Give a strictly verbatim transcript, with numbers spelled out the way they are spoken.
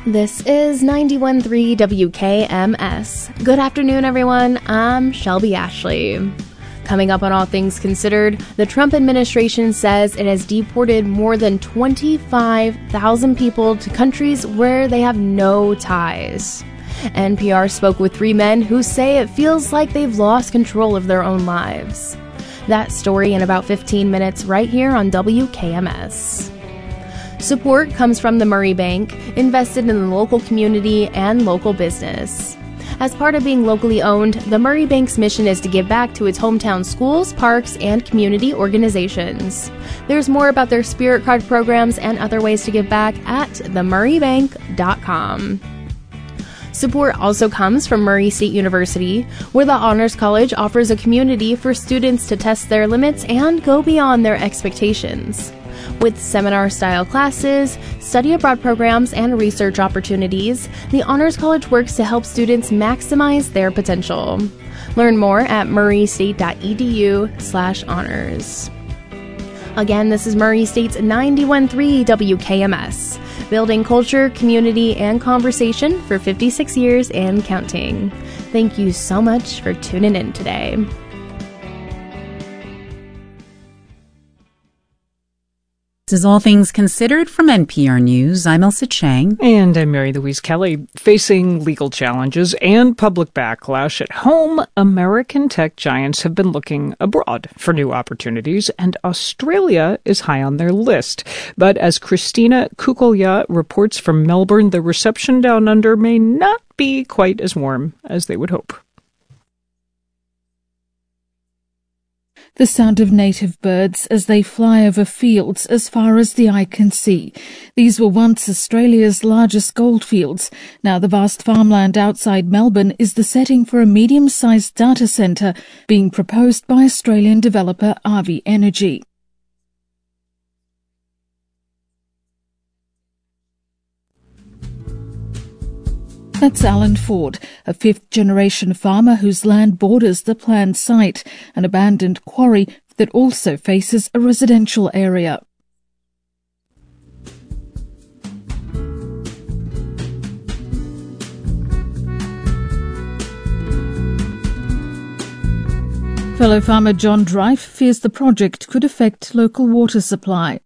This is ninety-one point three W K M S. Good afternoon, everyone. I'm Shelby Ashley. Coming up on All Things Considered, the Trump administration says it has deported more than twenty-five thousand people to countries where they have no ties. N P R spoke with three men who say it feels like they've lost control of their own lives. That story in about fifteen minutes right here on W K M S. Support comes from the Murray Bank, invested in the local community and local business. As part of being locally owned, the Murray Bank's mission is to give back to its hometown schools, parks, and community organizations. There's more about their Spirit Card programs and other ways to give back at the murray bank dot com. Support also comes from Murray State University, where the Honors College offers a community for students to test their limits and go beyond their expectations. With seminar-style classes, study abroad programs, and research opportunities, the Honors College works to help students maximize their potential. Learn more at murray state dot e d u slash honors. Again, this is Murray State's ninety-one point three W K M S, building culture, community, and conversation for fifty-six years and counting. Thank you so much for tuning in today. This is All Things Considered from N P R News. I'm Elsa Chang. And I'm Mary Louise Kelly. Facing legal challenges and public backlash at home, American tech giants have been looking abroad for new opportunities, and Australia is high on their list. But as Christina Kukolya reports from Melbourne, the reception down under may not be quite as warm as they would hope. The sound of native birds as they fly over fields as far as the eye can see. These were once Australia's largest goldfields. Now the vast farmland outside Melbourne is the setting for a medium-sized data centre being proposed by Australian developer Avi Energy. That's Alan Ford, a fifth-generation farmer whose land borders the planned site, an abandoned quarry that also faces a residential area. Fellow farmer John Drive fears the project could affect local water supply.